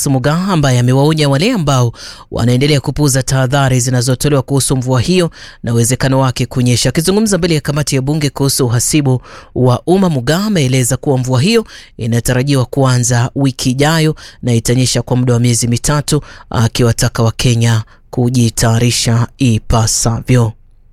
Charles Mugaa, ambaye amewaonya wale ambao wanaendelea kupuuza tahadhari zinazotolewa kuhusu mvua hiyo na uwezekano wake kunyesha. Akizungumza mbele ya kamati ya bunge kuhusu uhasibu wa umma, Mugaa ameeleza kuwa mvua hiyo inatarajiwa kuanza wiki ijayo na itanyesha kwa muda wa miezi mitatu, akiwataka Wakenya kujitayarisha ipasavyo.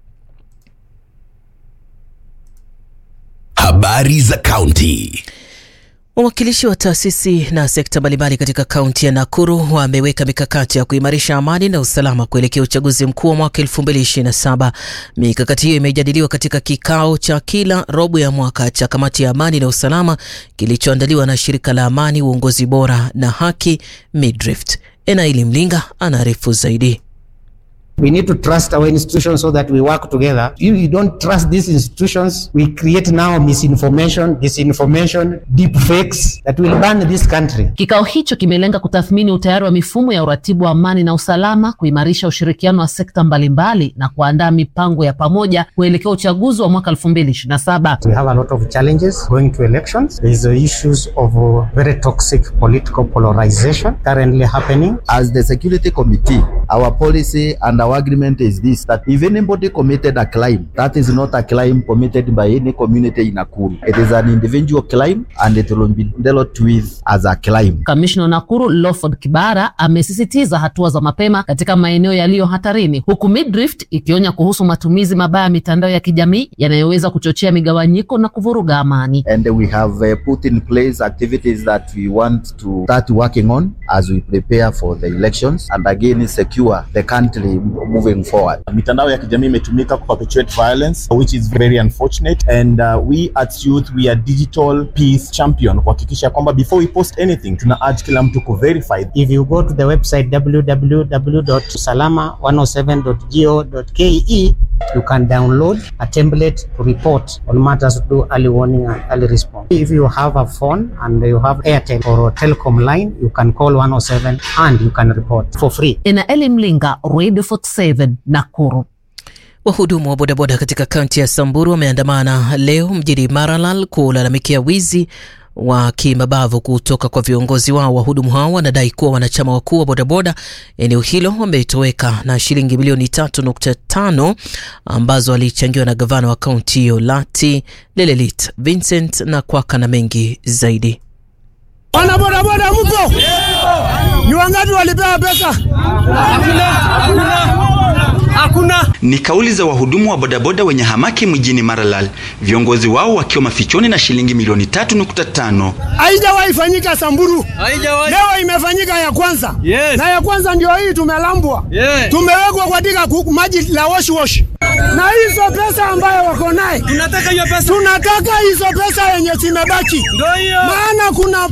Habari za kaunti. Wawakilishi wa taasisi na sekta mbalimbali katika kaunti ya Nakuru wameweka mikakati ya kuimarisha amani na usalama kuelekea uchaguzi mkuu wa mwaka 2027. Mikakati hiyo imejadiliwa katika kikao cha kila robo ya mwaka cha kamati ya amani na usalama kilichoandaliwa na shirika la amani, uongozi bora na haki Midrift. Enaili Mlinga anaarifu zaidi. We need to trust our institutions so that we work together. If you don't trust these institutions, we create now misinformation, disinformation, deep fakes that will burn this country. Kikao hicho kimelenga kutathmini utayari wa mifumo ya uratibu wa amani na usalama, kuimarisha ushirikiano wa sekta mbalimbali na kuandaa mipango ya pamoja kuelekea uchaguzi wa mwaka 2027. We have a lot of challenges going to elections. There is the issues of very toxic political polarization currently happening. As the security committee, our policy and our agreement is this, that if anybody committed a crime, that is not a crime committed by any community in Nakuru. It is an individual crime and it will be dealt with as a crime. Kamishna Nakuru Lawford Kibara amesisitiza hatua za mapema katika maeneo yaliyo hatarini, huku Midrift ikionya kuhusu matumizi mabaya ya mitandao ya kijamii yanayoweza kuchochea migawanyiko na kuvuruga amani. And we have put in place activities that we want to start working on as we prepare for the elections and again secure the country moving forward. Mitandao ya kijamii imetumika ku perpetuate violence, which is very unfortunate, and we at youth, we are digital peace champion, kuhakikisha kwamba before we post anything tuna urge kila mtu ku verify. If you go to the website www.salama107.go.ke, you can download a template to report on matters to do early warning and early response. If you have a phone and you have Airtel or a telecom line, you can call 107 and you can report for free. Enaili Mlinga, Radio 47, Nakuru. Wahudumu wa bodaboda katika kaunti ya Samburu wameandamana leo mjini Maralal kulalamikia wizi wa kimabavu kutoka kwa viongozi wao. Wahudumu hao wanadai kuwa wanachama wakuu wa bodaboda eneo hilo wametoweka na shilingi milioni 3.5 ambazo walichangiwa na gavana wa kaunti hiyo Lati Lelelit Vincent na kwaka na mengi zaidi. Wana bodaboda mpo? Ni wangapi walipewa pesa? Hakuna. Ni kauli za wahudumu wa bodaboda wenye hamaki mjini Maralal, viongozi wao wakiwa mafichoni na shilingi milioni 3.5. Haijawahi fanyika Samburu. Haijawahi. Leo imefanyika ya kwanza. Yes. Na ya kwanza ndio hii tumelambwa. Yes. Tumewekwa katika maji la wash. Na hizo pesa ambayo wako naye, tunataka hiyo pesa. Tunataka hizo pesa yenye zimebaki. Ndio hiyo. Maana kuna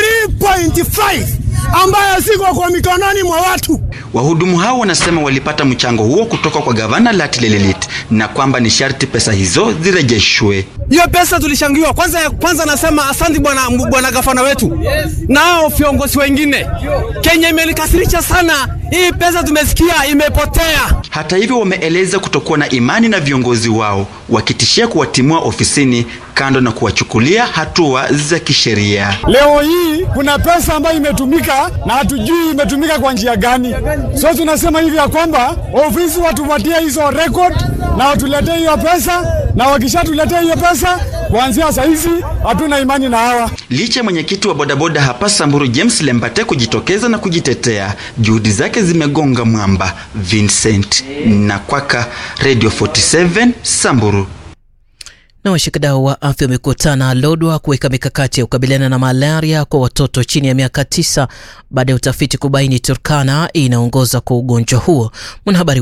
3.5 ambayo siko kwa mikononi mwa watu. Wahudumu hao wanasema walipata mchango huo kutoka kwa gavana Lati Lelelit na kwamba ni sharti pesa hizo zirejeshwe. Hiyo pesa tulishangiwa. Kwanza nasema asante bwana gavana wetu. Yes. Nao viongozi wengine. Kenya imelikasirisha sana. Hii pesa tumesikia imepotea. Hata hivyo wameeleza kutokuwa na imani na viongozi wao, wakitishia kuwatimua ofisini kando na kuwachukulia hatua za kisheria. Leo hii kuna pesa ambayo imetumika na hatujui imetumika kwa njia gani. So tunasema hivi ya kwamba ofisi watupatie hizo record na watuletee hiyo pesa, na wakishatuletea hiyo pesa kuanzia saa hizi hatuna imani na hawa. Licha mwenyekiti wa bodaboda hapa Samburu James Lembate kujitokeza na kujitetea, juhudi zake zimegonga mwamba. Vincent na kwaka, Radio 47 Samburu. Na washikadau wa afya wamekutana Lodwar kuweka mikakati ya kukabiliana na malaria kwa watoto chini ya miaka 9 baada ya utafiti kubaini Turkana inaongoza kwa ugonjwa huo. Mwanahabari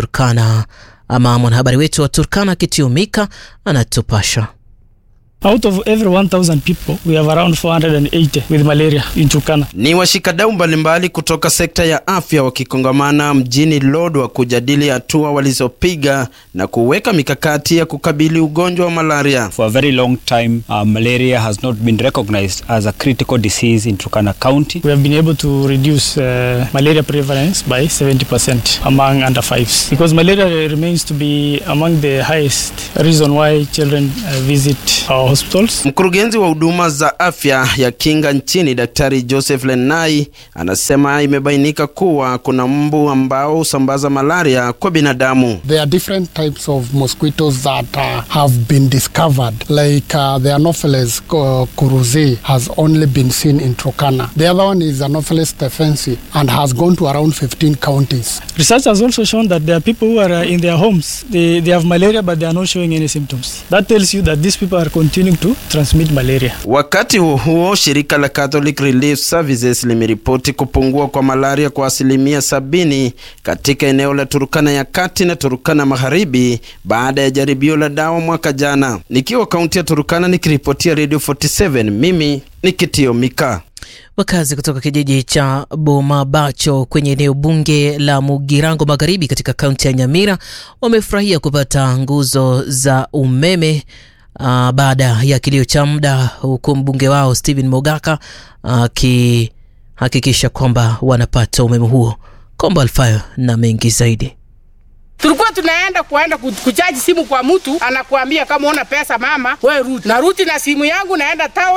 wetu wa Turkana Kitiumika anatupasha. Out of every 1,000 people, we have around 480 with malaria in Turkana. Ni washikadau mbalimbali kutoka sekta ya afya wakikongamana mjini Lodwar kujadili hatua walizopiga na kuweka mikakati ya kukabili ugonjwa wa malaria. For a very long time, malaria has not been recognized as a critical disease in Turkana County. We have been able to reduce malaria prevalence by 70% among under 5s because malaria remains to be among the highest reason why children visit our hospitals. Mkurugenzi wa huduma za afya ya kinga nchini Daktari Joseph Lenai anasema imebainika kuwa kuna mbu ambao husambaza malaria kwa binadamu. There are different types of mosquitoes that have been discovered, like the Anopheles kuruzi has only been seen in Turkana. The other one is Anopheles stephensi and has gone to around 15 counties. Research has also shown that there are people who are in their homes. They have malaria but they are not showing any symptoms. That tells you that these people are continuing to transmit malaria. Wakati huo shirika la Catholic Relief Services limeripoti kupungua kwa malaria kwa 70% katika eneo la Turkana ya kati na Turkana magharibi baada ya jaribio la dawa mwaka jana. Nikiwa kaunti ya Turkana nikiripotia Radio 47, mimi ni Kitio Mika. Wakazi kutoka kijiji cha Bomabacho kwenye eneo bunge la Mugirango Magharibi katika kaunti ya Nyamira wamefurahia kupata nguzo za umeme baada ya kilio cha muda, huku mbunge wao Stephen Mogaka akihakikisha kwamba wanapata umeme huo. Komba Alfayo na mengi zaidi. Tulikuwa tunaenda kuchaji simu kwa mtu, anakuambia kama una pesa mama, wewe rudi. Na rudi na simu yangu naenda town.